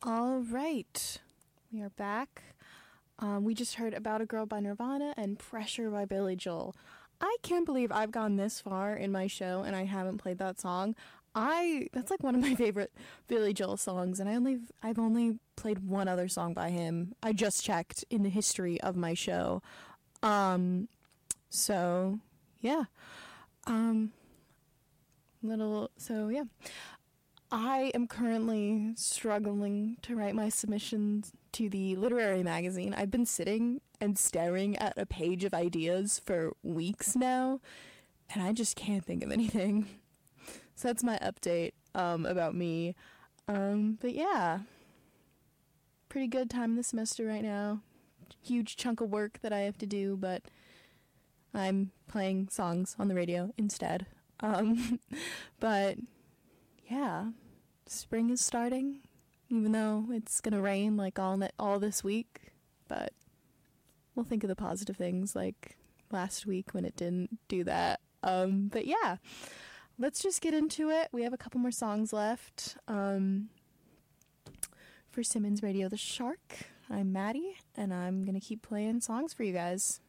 All right, we are back. We just heard About a Girl by Nirvana and Pressure by Billy Joel. I can't believe I've gone this far in my show and I haven't played that song. That's like one of my favorite Billy Joel songs, and I've only played one other song by him. I just checked in the history of my show. So yeah. I am currently struggling to write my submissions to the literary magazine. I've been sitting and staring at a page of ideas for weeks now, and I just can't think of anything. So that's my update about me. But yeah, pretty good time this semester right now. Huge chunk of work that I have to do, but I'm playing songs on the radio instead. But yeah, spring is starting, even though it's gonna rain like all this week. But we'll think of the positive things, like last week when it didn't do that. But yeah, let's just get into it. We have a couple more songs left. For Simmons Radio The Shark, I'm Maddie, and I'm gonna keep playing songs for you guys.